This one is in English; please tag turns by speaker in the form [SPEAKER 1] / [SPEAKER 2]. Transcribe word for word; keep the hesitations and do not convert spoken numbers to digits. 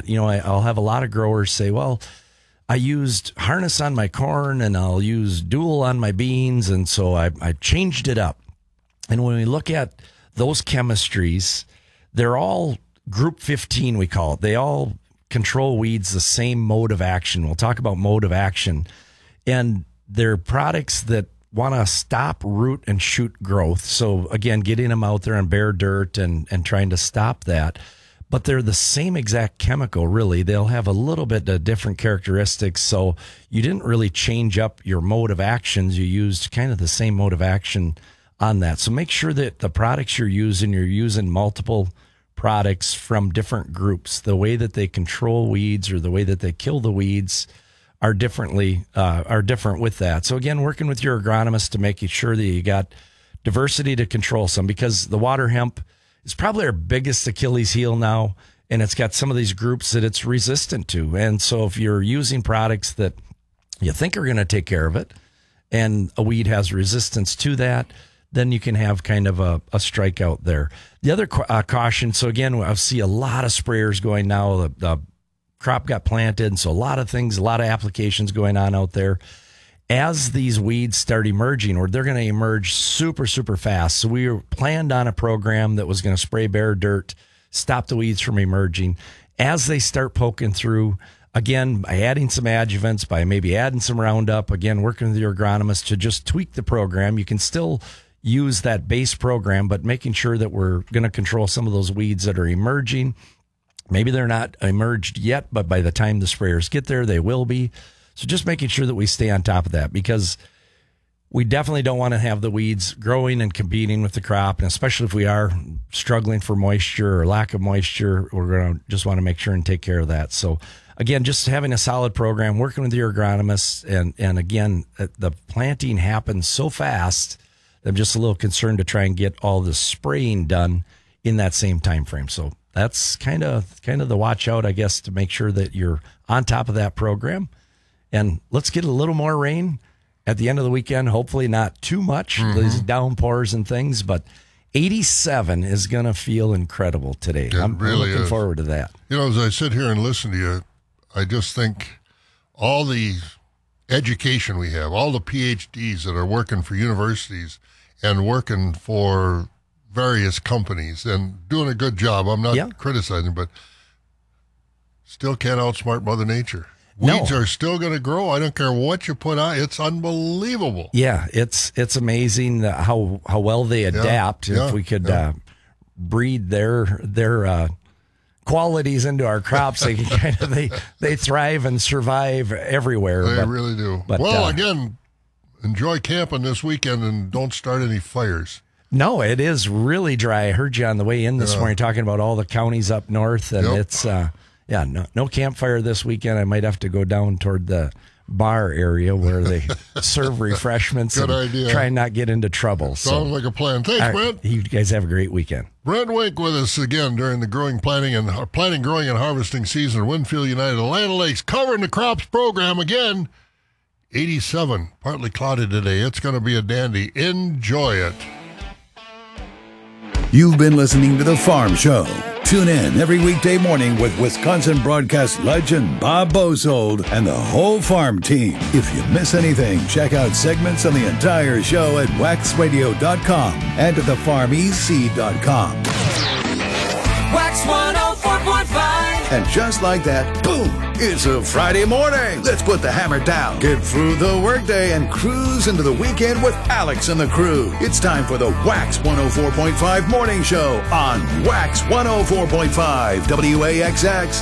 [SPEAKER 1] that. You know, I, I'll have a lot of growers say, well, I used harness on my corn and I'll use dual on my beans. And so I, I changed it up. And when we look at those chemistries, they're all group fifteen, we call it. They all control weeds the same mode of action. We'll talk about mode of action. And they're products that want to stop root and shoot growth. So again, getting them out there on bare dirt and, and trying to stop that. But they're the same exact chemical, really. They'll have a little bit of different characteristics. So you didn't really change up your mode of actions. You used kind of the same mode of action on that. So make sure that the products you're using, you're using multiple products from different groups. The way that they control weeds or the way that they kill the weeds are differently uh, are different with that. So again, working with your agronomist to make sure that you got diversity to control some, because the water hemp is probably our biggest Achilles heel now, and it's got some of these groups that it's resistant to. And so if you're using products that you think are going to take care of it, and a weed has resistance to that, then you can have kind of a, a strikeout there. The other uh, caution, so again, I see a lot of sprayers going now. The, the crop got planted, and so a lot of things, a lot of applications going on out there. As these weeds start emerging, or they're going to emerge super, super fast. So we planned on a program that was going to spray bare dirt, stop the weeds from emerging. As they start poking through, again, by adding some adjuvants, by maybe adding some Roundup, again, working with your agronomist to just tweak the program. You can still use that base program, but making sure that we're going to control some of those weeds that are emerging. Maybe they're not emerged yet, but by the time the sprayers get there, they will be. So just making sure that we stay on top of that, because we definitely don't want to have the weeds growing and competing with the crop. And especially if we are struggling for moisture or lack of moisture, we're going to just want to make sure and take care of that. So again, just having a solid program, working with your agronomists. And, and again, the planting happens so fast. I'm just a little concerned to try and get all the spraying done in that same time frame. So that's kind of kind of the watch out, I guess, to make sure that you're on top of that program. And let's get a little more rain at the end of the weekend. Hopefully not too much, mm-hmm. these downpours and things, but eighty-seven is going to feel incredible today.
[SPEAKER 2] It
[SPEAKER 1] I'm
[SPEAKER 2] really
[SPEAKER 1] looking
[SPEAKER 2] is.
[SPEAKER 1] forward to that.
[SPEAKER 2] You know, as I sit here and listen to you, I just think all the education we have, all the P H Ds that are working for universities and working for various companies and doing a good job. I'm not yeah. criticizing, but still can't outsmart Mother Nature. Weeds no. are still going to grow. I don't care what you put out. It's unbelievable.
[SPEAKER 1] Yeah, it's it's amazing how how well they adapt.
[SPEAKER 2] Yeah,
[SPEAKER 1] if
[SPEAKER 2] yeah,
[SPEAKER 1] we could
[SPEAKER 2] yeah.
[SPEAKER 1] uh, breed their their uh, qualities into our crops, they can kind of they they thrive and survive everywhere.
[SPEAKER 2] They
[SPEAKER 1] but,
[SPEAKER 2] really do.
[SPEAKER 1] But,
[SPEAKER 2] well,
[SPEAKER 1] uh,
[SPEAKER 2] again, enjoy camping this weekend and don't start any fires.
[SPEAKER 1] No, it is really dry. I heard you on the way in this
[SPEAKER 2] yeah.
[SPEAKER 1] morning talking about all the counties up north, and
[SPEAKER 2] yep.
[SPEAKER 1] it's uh, yeah, no no campfire this weekend. I might have to go down toward the bar area where they serve refreshments
[SPEAKER 2] Good
[SPEAKER 1] and
[SPEAKER 2] idea.
[SPEAKER 1] try and not get into trouble.
[SPEAKER 2] Sounds
[SPEAKER 1] so,
[SPEAKER 2] like a plan. Thanks,
[SPEAKER 1] right,
[SPEAKER 2] Brent.
[SPEAKER 1] You guys have a great weekend.
[SPEAKER 2] Brent Wink with us again during the growing, planting, and uh, planting, growing, and harvesting season. Winfield United, Land O'Lakes, covering the crops program again. eighty-seven, partly cloudy today. It's going to be a dandy. Enjoy it.
[SPEAKER 3] You've been listening to The Farm Show. Tune in every weekday morning with Wisconsin broadcast legend Bob Bosold and the whole farm team. If you miss anything, check out segments on the entire show at wax radio dot com and at the farm e c dot com.
[SPEAKER 4] Wax one oh four point five.
[SPEAKER 3] And just like that, boom, it's a Friday morning. Let's put the hammer down, get through the workday, and cruise into the weekend with Alex and the crew. It's time for the Wax one oh four point five Morning Show on Wax one oh four point five W A X X.